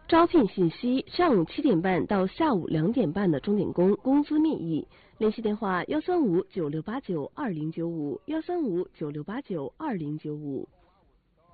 招聘信息：上午7点半到下午2点半的钟点工，工资面议。联系电话：13596892095，13596892095。